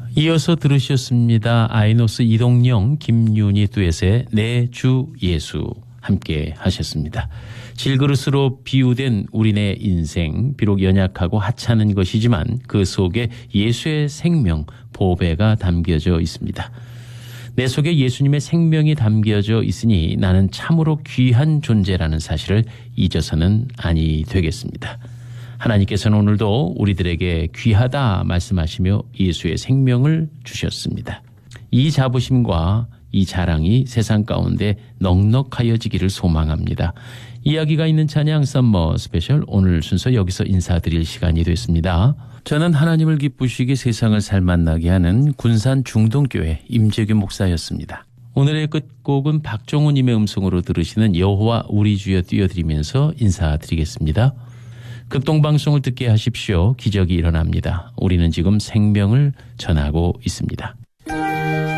이어서 들으셨습니다. 아이노스 이동영, 김윤희 듀엣의 내 주 예수 함께 하셨습니다. 질그릇으로 비유된 우리네 인생, 비록 연약하고 하찮은 것이지만 그 속에 예수의 생명, 보배가 담겨져 있습니다. 내 속에 예수님의 생명이 담겨져 있으니 나는 참으로 귀한 존재라는 사실을 잊어서는 아니 되겠습니다. 하나님께서는 오늘도 우리들에게 귀하다 말씀하시며 예수의 생명을 주셨습니다. 이 자부심과 이 자랑이 세상 가운데 넉넉하여지기를 소망합니다. 이야기가 있는 찬양 썸머 스페셜, 오늘 순서 여기서 인사드릴 시간이 됐습니다. 저는 하나님을 기쁘시게 세상을 살만나게 하는 군산 중동교회 임재규 목사였습니다. 오늘의 끝곡은 박종훈님의 음성으로 들으시는 여호와 우리 주여 띄워드리면서 인사드리겠습니다. 극동방송을 듣게 하십시오. 기적이 일어납니다. 우리는 지금 생명을 전하고 있습니다.